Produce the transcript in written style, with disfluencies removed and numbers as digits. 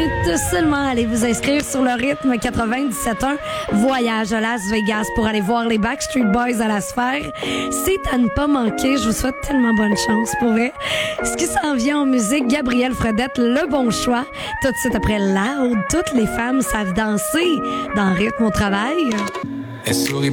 faites seulement aller vous inscrire sur le rythme 97.1. Voyage à Las Vegas pour aller voir les Backstreet Boys à la Sphère. C'est à ne pas manquer. Je vous souhaite tellement bonne chance pour vrai. Ce qui s'en vient en musique, Gabrielle Fredette, le bon choix. Tout de suite après Loud, toutes les femmes savent danser dans Rythme au travail. Elle sourit